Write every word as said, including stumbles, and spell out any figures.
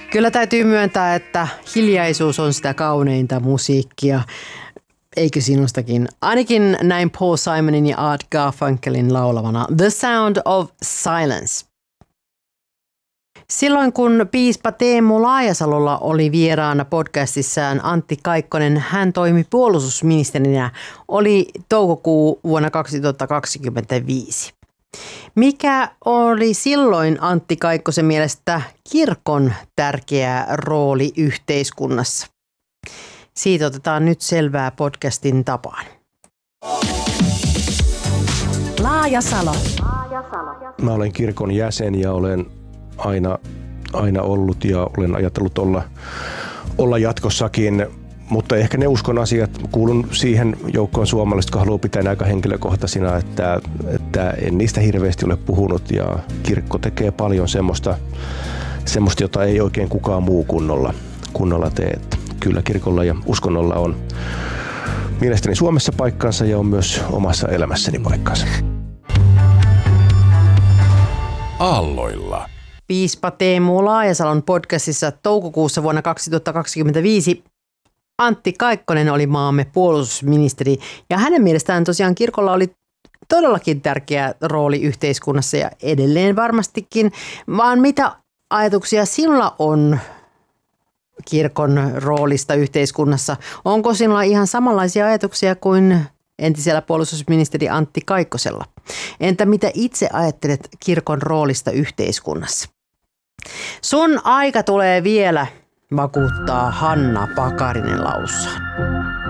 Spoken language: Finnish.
Kyllä täytyy myöntää, että hiljaisuus on sitä kauneinta musiikkia. Eikö sinustakin? Ainakin näin Paul Simonin ja Art Garfunkelin laulavana The Sound of Silence. Silloin kun piispa Teemu Laajasalolla oli vieraana podcastissaan Antti Kaikkonen, hän toimi puolustusministerinä, oli toukokuu vuonna kaksituhattakaksikymmentäviisi. Mikä oli silloin Antti Kaikkosen mielestä kirkon tärkeä rooli yhteiskunnassa? Siitä otetaan nyt selvää podcastin tapaan. Laajasalo. Mä olen kirkon jäsen ja olen aina, aina ollut ja olen ajatellut olla, olla jatkossakin. Mutta ehkä ne uskon asiat, kuulun siihen joukkoon suomalaiset, jotka haluaa pitää aika henkilökohtaisina, että, että en niistä hirveästi ole puhunut ja kirkko tekee paljon semmoista, semmoista jota ei oikein kukaan muu kunnolla, kunnolla tee. Kyllä kirkolla ja uskonnolla on mielestäni Suomessa paikkansa ja on myös omassa elämässäni paikkansa. Aalloilla. Piispa Teemu Laajasalon podcastissa toukokuussa vuonna kaksituhattakaksikymmentäviisi Antti Kaikkonen oli maamme puolustusministeri ja hänen mielestään tosiaan kirkolla oli todellakin tärkeä rooli yhteiskunnassa ja edelleen varmastikin, vaan mitä ajatuksia sinulla on kirkon roolista yhteiskunnassa? Onko sinulla ihan samanlaisia ajatuksia kuin entisellä puolustusministeri Antti Kaikkosella? Entä mitä itse ajattelet kirkon roolista yhteiskunnassa? Sun aika tulee vielä, vakuuttaa Hanna Pakarinen laussaan.